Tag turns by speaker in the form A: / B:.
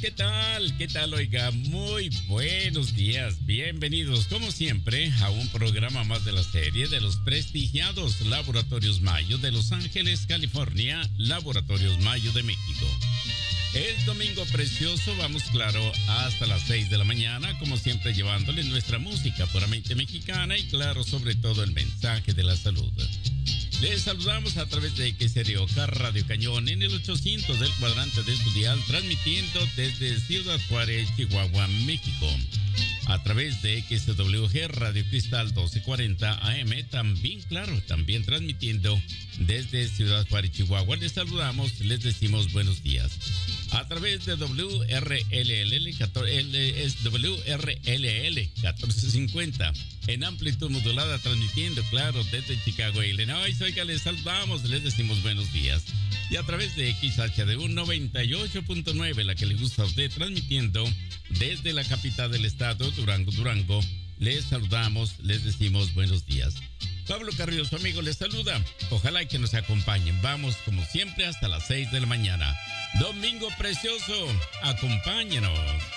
A: ¿Qué tal? ¿Qué tal? Oiga, muy buenos días. Bienvenidos, como siempre, a un programa más de la serie de los prestigiados Laboratorios Mayo de Los Ángeles, California, Laboratorios Mayo de México. Es domingo precioso, vamos claro hasta las 6 de la mañana, como siempre llevándoles nuestra música puramente mexicana y claro, sobre todo el mensaje de la salud. Les saludamos a través de XROK Radio Cañón en el 800 del cuadrante de su dial, transmitiendo desde Ciudad Juárez, Chihuahua, México. A través de XWG Radio Cristal 1240 AM, también claro, también transmitiendo desde Ciudad Juárez, Chihuahua. Les saludamos, les decimos buenos días. A través de WRLL 1450 en amplitud modulada, transmitiendo claro desde Chicago, Illinois. Oiga, les saludamos, les decimos buenos días. Y a través de XHDU 98.9, la que le gusta a usted, transmitiendo desde la capital del estado, Durango, les saludamos, les decimos buenos días. Pablo Carrillo, su amigo, les saluda. Ojalá que nos acompañen. Vamos, como siempre, hasta las 6 de la mañana. Domingo precioso, acompáñenos.